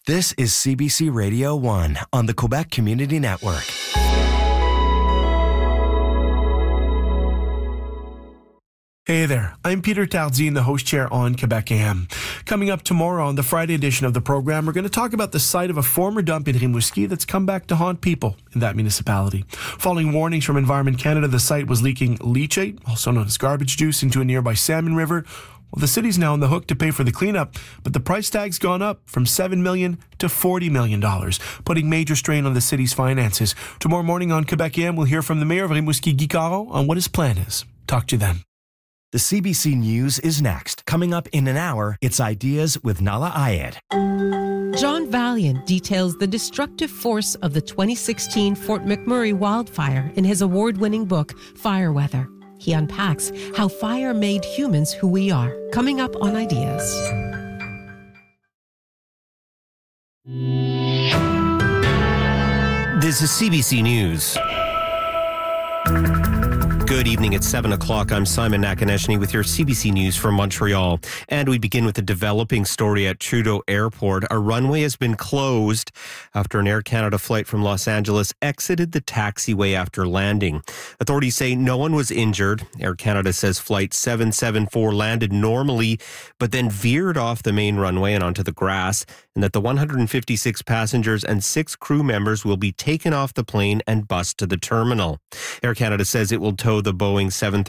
This is CBC Radio 1 on the Quebec Community Network. Hey there, I'm Peter Tardine, the host chair on Quebec AM. Coming up tomorrow on the Friday edition of the program, we're going to talk about the site of a former dump in Rimouski that's come back to haunt people in that municipality. Following warnings from Environment Canada, the site was leaking leachate, also known as garbage juice, into a nearby salmon river. Well, the city's now on the hook to pay for the cleanup, but the price tag's gone up from $7 million to $40 million, putting major strain on the city's finances. Tomorrow morning on Quebec AM, we'll hear from the mayor of Rimouski, Guy Caron, on what his plan is. Talk to you then. The CBC News is next. Coming up in an hour, it's Ideas with Nala Ayed. John Valiant details the destructive force of the 2016 Fort McMurray wildfire in his award-winning book, Fire Weather. He unpacks how fire made humans who we are. Coming up on Ideas. This is CBC News. Good evening. It's 7 o'clock. I'm Simon Nakaneshny with your CBC News from Montreal. And we begin with a developing story at Trudeau Airport. A runway has been closed after an Air Canada flight from Los Angeles exited the taxiway after landing. Authorities say no one was injured. Air Canada says Flight 774 landed normally, but then veered off the main runway and onto the grass, and that the 156 passengers and 6 crew members will be taken off the plane and bused to the terminal. Air Canada says it will tow the Boeing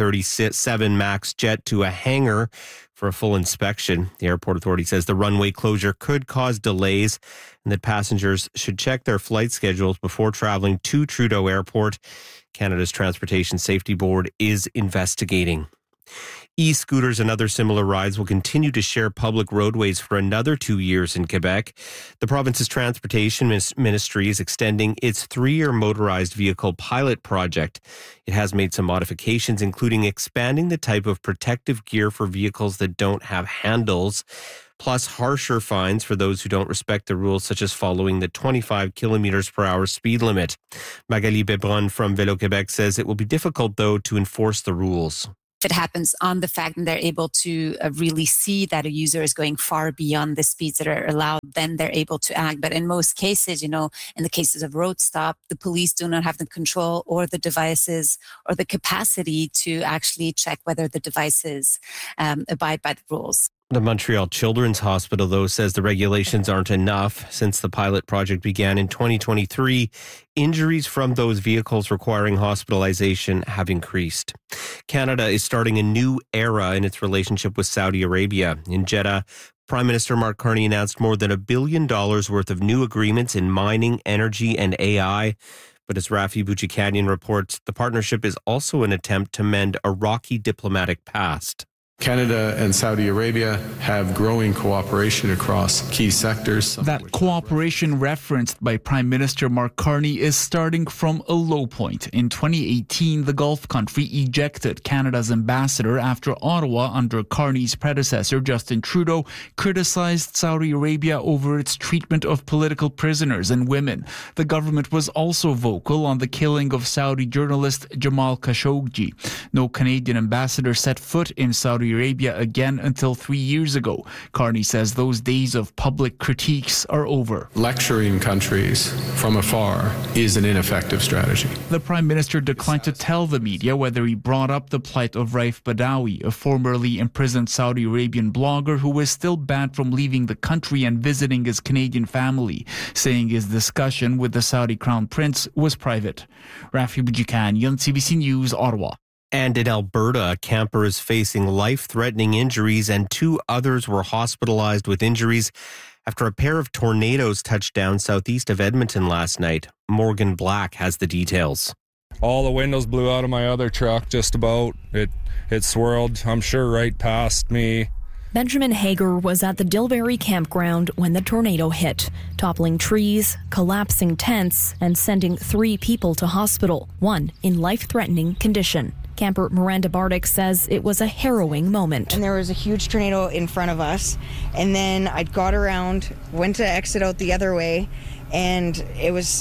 737 MAX jet to a hangar for a full inspection. The airport authority says the runway closure could cause delays and that passengers should check their flight schedules before traveling to Trudeau Airport. Canada's Transportation Safety Board is investigating. E-scooters and other similar rides will continue to share public roadways for another 2 years in Quebec. The province's transportation ministry is extending its 3-year motorized vehicle pilot project. It has made some modifications, including expanding the type of protective gear for vehicles that don't have handles, plus harsher fines for those who don't respect the rules, such as following the 25 kilometers per hour speed limit. Magali Bebron from Vélo Québec says it will be difficult, though, to enforce the rules. It happens on the fact that they're able to really see that a user is going far beyond the speeds that are allowed, then they're able to act. But in most cases, in the cases of road stop, the police do not have the control or the devices or the capacity to actually check whether the devices abide by the rules. The Montreal Children's Hospital, though, says the regulations aren't enough. Since the pilot project began in 2023, injuries from those vehicles requiring hospitalization have increased. Canada is starting a new era in its relationship with Saudi Arabia. In Jeddah, Prime Minister Mark Carney announced more than $1 billion worth of new agreements in mining, energy, and AI. But as Rafi Bouchikanian reports, the partnership is also an attempt to mend a rocky diplomatic past. Canada and Saudi Arabia have growing cooperation across key sectors. That cooperation referenced by Prime Minister Mark Carney is starting from a low point. In 2018, the Gulf country ejected Canada's ambassador after Ottawa, under Carney's predecessor Justin Trudeau, criticized Saudi Arabia over its treatment of political prisoners and women. The government was also vocal on the killing of Saudi journalist Jamal Khashoggi. No Canadian ambassador set foot in Saudi Arabia again until 3 years ago. Carney says those days of public critiques are over. Lecturing countries from afar is an ineffective strategy. The Prime Minister declined to tell the media whether he brought up the plight of Raif Badawi, a formerly imprisoned Saudi Arabian blogger who was still banned from leaving the country and visiting his Canadian family, saying his discussion with the Saudi Crown Prince was private. Rafi Bouchikanian, CBC News, Ottawa. And in Alberta, a camper is facing life-threatening injuries and 2 others were hospitalized with injuries after a pair of tornadoes touched down southeast of Edmonton last night. Morgan Black has the details. All the windows blew out of my other truck, just about. It swirled, I'm sure, right past me. Benjamin Hager was at the Dilberry campground when the tornado hit, toppling trees, collapsing tents, and sending 3 people to hospital, 1 in life-threatening condition. Camper Miranda Bardick says it was a harrowing moment. And there was a huge tornado in front of us, and then I got around, went to exit out the other way, and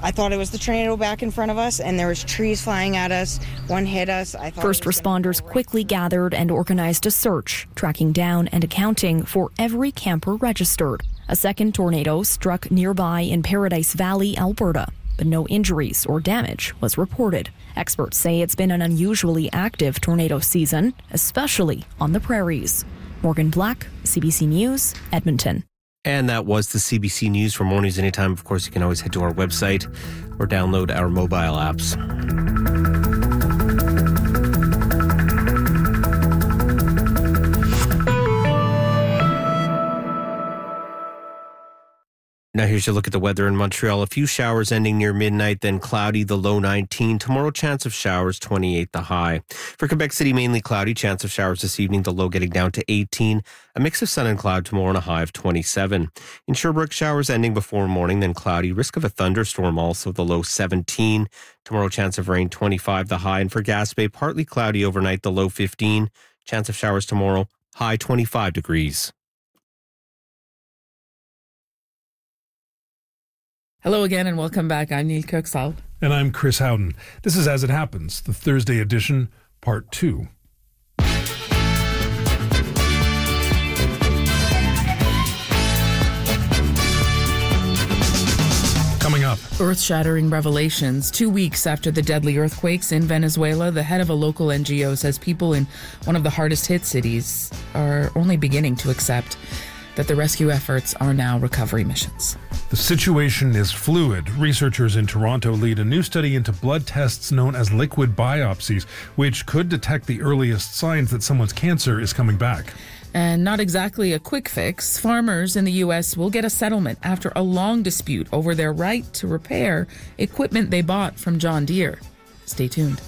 I thought it was the tornado back in front of us, and there was trees flying at us. One hit us. First responders quickly gathered and organized a search, tracking down and accounting for every camper registered. A second tornado struck nearby in Paradise Valley, Alberta, but no injuries or damage was reported. Experts say it's been an unusually active tornado season, especially on the prairies. Morgan Black, CBC News, Edmonton. And that was the CBC News for Mornings Anytime. Of course, you can always head to our website or download our mobile apps. Now here's your look at the weather in Montreal. A few showers ending near midnight, then cloudy, the low 19. Tomorrow, chance of showers, 28 the high. For Quebec City, mainly cloudy, chance of showers this evening, the low getting down to 18. A mix of sun and cloud tomorrow and a high of 27. In Sherbrooke, showers ending before morning, then cloudy. Risk of a thunderstorm also, the low 17. Tomorrow, chance of rain, 25 the high. And for Gaspé, partly cloudy overnight, the low 15. Chance of showers tomorrow, high 25 degrees. Hello again and welcome back. I'm Neil Kirksall. And I'm Chris Howden. This is As It Happens, the Thursday edition, Part 2. Coming up. Earth-shattering revelations. 2 weeks after the deadly earthquakes in Venezuela, the head of a local NGO says people in one of the hardest-hit cities are only beginning to accept that the rescue efforts are now recovery missions. The situation is fluid. Researchers in Toronto lead a new study into blood tests known as liquid biopsies, which could detect the earliest signs that someone's cancer is coming back. And not exactly a quick fix. Farmers in the U.S. will get a settlement after a long dispute over their right to repair equipment they bought from John Deere. Stay tuned.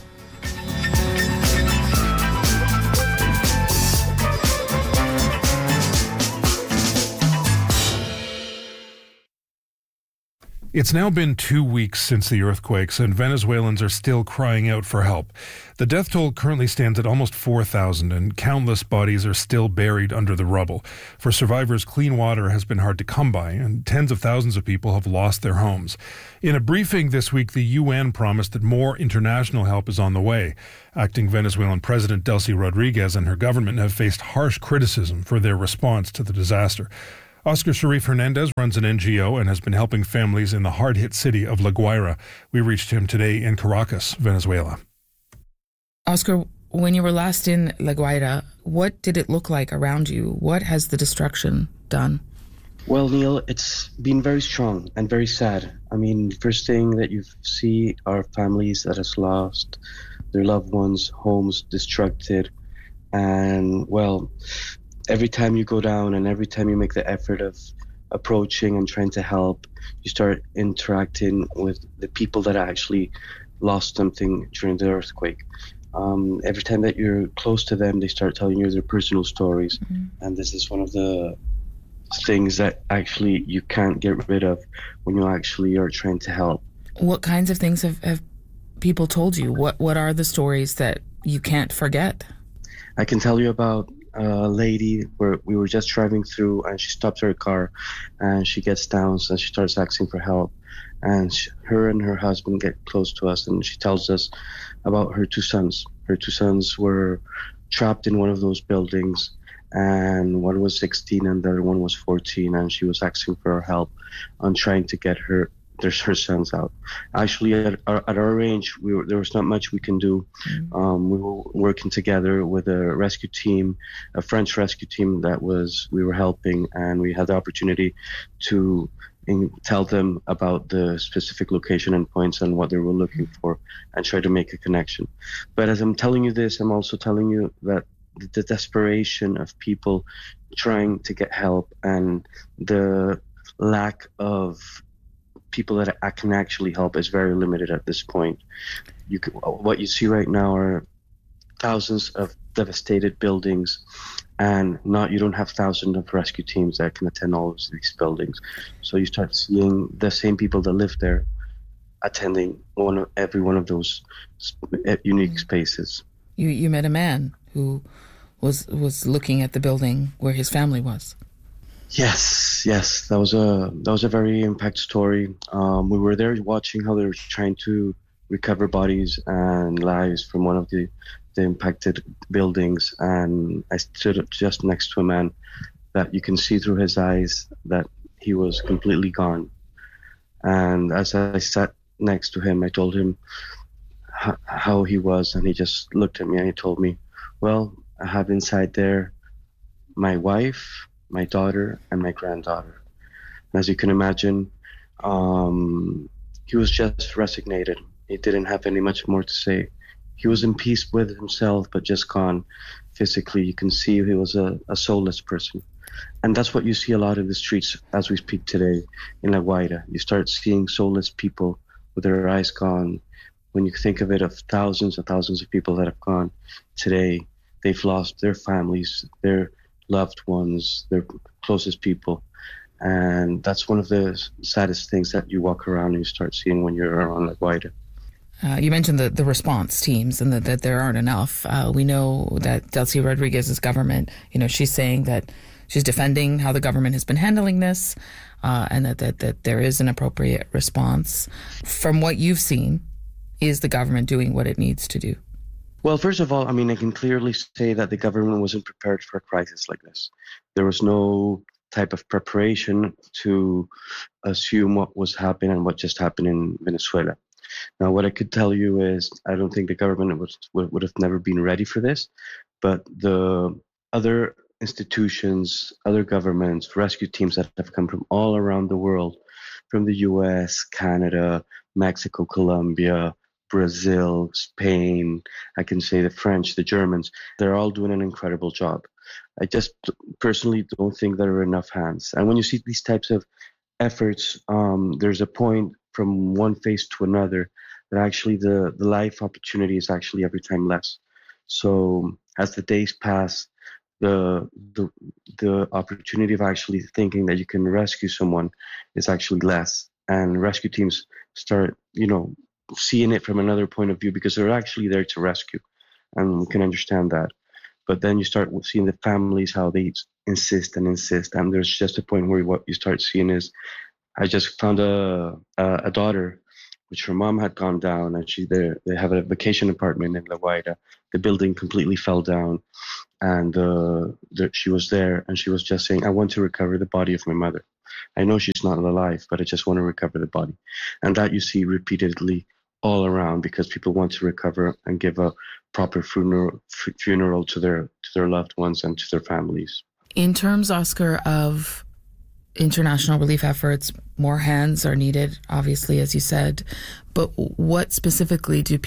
It's now been 2 weeks since the earthquakes, and Venezuelans are still crying out for help. The death toll currently stands at almost 4,000, and countless bodies are still buried under the rubble. For survivors, clean water has been hard to come by, and tens of thousands of people have lost their homes. In a briefing this week, the UN promised that more international help is on the way. Acting Venezuelan President Delcy Rodriguez and her government have faced harsh criticism for their response to the disaster. Oscar Sharif Hernandez runs an NGO and has been helping families in the hard-hit city of La Guaira. We reached him today in Caracas, Venezuela. Oscar, when you were last in La Guaira, what did it look like around you? What has the destruction done? Well, Neil, it's been very strong and very sad. I mean, first thing that you see are families that has lost their loved ones, homes destructed, and, well, every time you go down and every time you make the effort of approaching and trying to help, you start interacting with the people that actually lost something during the earthquake. Every time that you're close to them, they start telling you their personal stories. Mm-hmm. And this is one of the things that actually you can't get rid of when you actually are trying to help. What kinds of things have people told you? What are the stories that you can't forget? I can tell you about a lady where we were just driving through and she stops her car and she gets down and she starts asking for help, and her and her husband get close to us and she tells us about her two sons. Her two sons were trapped in one of those buildings, and one was 16 and the other one was 14, and she was asking for our help on trying to get her sons out. Actually, at our range, there was not much we can do. We were working together with a rescue team, a French rescue team we were helping, and we had the opportunity to tell them about the specific location and points and what they were looking for and try to make a connection. But as I'm telling you this, I'm also telling you that the desperation of people trying to get help and the lack of people that can actually help is very limited at this point. What you see right now are thousands of devastated buildings, and you don't have thousands of rescue teams that can attend all of these buildings. So you start seeing the same people that live there attending every one of those unique spaces. You met a man who was looking at the building where his family was. Yes, that was a very impact story. We were there watching how they were trying to recover bodies and lives from one of the impacted buildings, and I stood just next to a man that you can see through his eyes that he was completely gone. And as I sat next to him, I told him how he was, and he just looked at me and he told me, well, I have inside there my wife, my daughter, and my granddaughter. And as you can imagine, he was just resignated. He didn't have any much more to say. He was in peace with himself, but just gone physically. You can see he was a soulless person. And that's what you see a lot in the streets as we speak today in La Guaira. You start seeing soulless people with their eyes gone. When you think of it, of thousands and thousands of people that have gone today, they've lost their families, their loved ones, their closest people. And that's one of the saddest things that you walk around and you start seeing when you're around La Guaira. You mentioned the response teams and that there aren't enough. We know that Delcy Rodriguez's government, she's saying that she's defending how the government has been handling this and that there is an appropriate response. From what you've seen, is the government doing what it needs to do? Well, first of all, I can clearly say that the government wasn't prepared for a crisis like this. There was no type of preparation to assume what was happening and what just happened in Venezuela. Now, what I could tell you is I don't think the government would have never been ready for this, but the other institutions, other governments, rescue teams that have come from all around the world, from the US, Canada, Mexico, Colombia, Brazil, Spain, I can say the French, the Germans, they're all doing an incredible job. I just personally don't think there are enough hands. And when you see these types of efforts, there's a point from one phase to another that actually the life opportunity is actually every time less. So as the days pass, the opportunity of actually thinking that you can rescue someone is actually less. And rescue teams start, seeing it from another point of view because they're actually there to rescue, and we can understand that. But then you start seeing the families, how they insist, and there's just a point where what you start seeing is, I just found a daughter, which her mom had gone down, and they have a vacation apartment in La Guaira. The building completely fell down, and she was there, and she was just saying, I want to recover the body of my mother. I know she's not alive, but I just want to recover the body. And that you see repeatedly all around because people want to recover and give a proper funeral to their loved ones and to their families. In terms, Oscar, of international relief efforts, more hands are needed, obviously, as you said. But what specifically do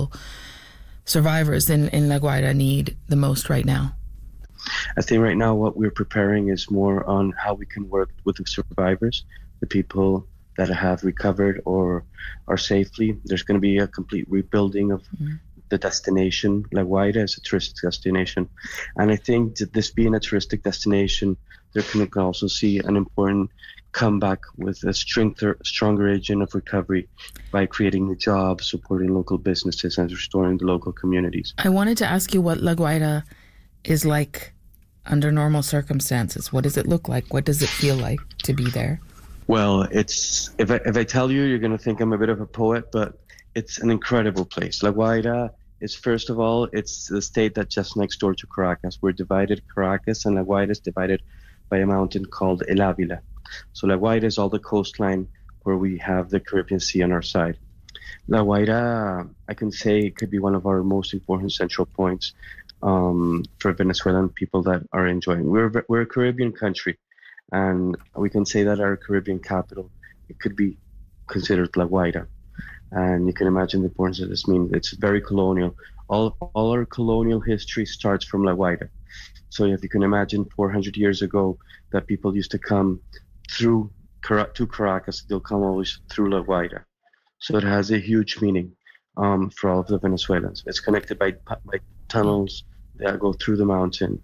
survivors in La Guaira need the most right now? I think right now what we're preparing is more on how we can work with the survivors, the people that have recovered or are safely. There's going to be a complete rebuilding of the destination. La Guaira is a touristic destination. And I think that this being a touristic destination, they can also see an important comeback with a stronger agent of recovery by creating new jobs, supporting local businesses, and restoring the local communities. I wanted to ask you what La Guaira is like under normal circumstances. What does it look like? What does it feel like to be there? Well, it's if I tell you, you're going to think I'm a bit of a poet, but it's an incredible place. La Guaira is, first of all, it's the state that's just next door to Caracas. We're divided, Caracas and La Guaira is divided by a mountain called El Ávila. So La Guaira is all the coastline where we have the Caribbean Sea on our side. La Guaira, I can say, could be one of our most important central points for Venezuelan people that are enjoying. We're a Caribbean country, and we can say that our Caribbean capital, it could be considered La Guaira. And you can imagine the importance of this means. It's very colonial. All our colonial history starts from La Guaira. So if you can imagine 400 years ago that people used to come to Caracas, they'll come always through La Guaira. So it has a huge meaning for all of the Venezuelans. It's connected by tunnels that go through the mountain,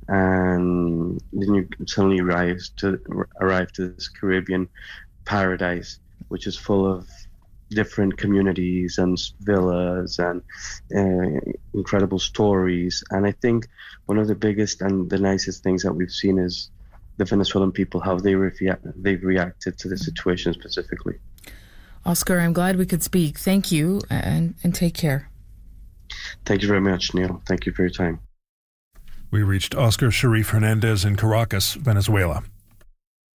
and then you suddenly arrive to this Caribbean paradise, which is full of different communities and villas and incredible stories. And I think one of the biggest and the nicest things that we've seen is the Venezuelan people, how they've reacted to the situation specifically. Oscar, I'm glad we could speak. Thank you, and take care. Thank you very much, Neil. Thank you for your time. We reached Oscar Sharif Hernandez in Caracas, Venezuela.